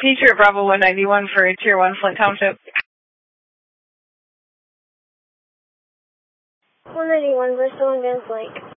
Patriot Bravo 191 for Tier 1 Flint Township. 191, Bristol and Vance Lake.